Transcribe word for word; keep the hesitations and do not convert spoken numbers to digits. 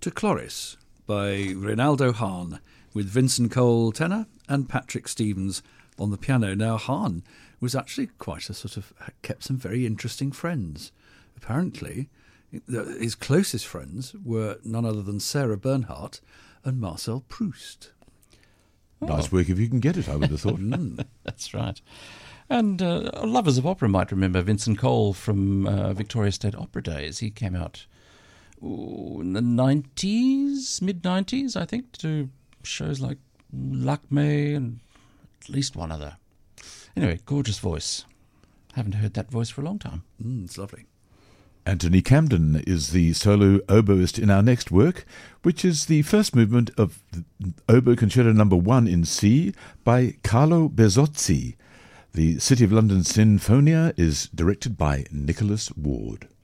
to Cloris by Reynaldo Hahn, with Vincent Cole tenor and Patrick Stevens on the piano. Now, Hahn was actually quite a sort of, kept some very interesting friends. Apparently, his closest friends were none other than Sarah Bernhardt and Marcel Proust. Nice work if you can get it, I would have thought. Mm. That's right. And uh, lovers of opera might remember Vincent Cole from uh, Victoria State Opera days. He came out ooh, in the nineties, mid-nineties, I think, to do shows like Lakme and at least one other. Anyway, gorgeous voice. Haven't heard that voice for a long time. Mm, it's lovely. Anthony Camden is the solo oboist in our next work, which is the first movement of Oboe Concerto Number One in C by Carlo Bezzozzi. The City of London Sinfonia is directed by Nicholas Ward.